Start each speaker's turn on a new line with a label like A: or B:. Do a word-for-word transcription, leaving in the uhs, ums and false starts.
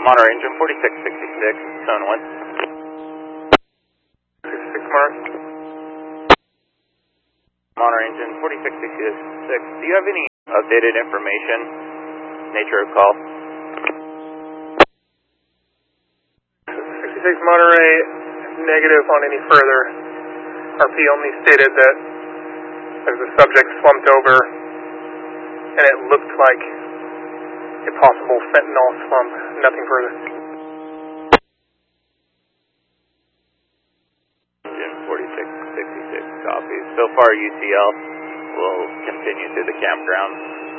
A: Monterey engine forty-six sixty-six, zone one.
B: sixty-six Mark.
A: Monterey engine forty-six sixty-six, do you have any updated information? Nature of call.
B: sixty-six Monterey, negative on any further. R P only stated that as the subject slumped over and it looked like a possible fentanyl slump, nothing further.
A: Engine forty-six sixty-six copies. So far U T L will continue to the campground.